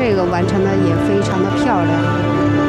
这个完成的也非常的漂亮。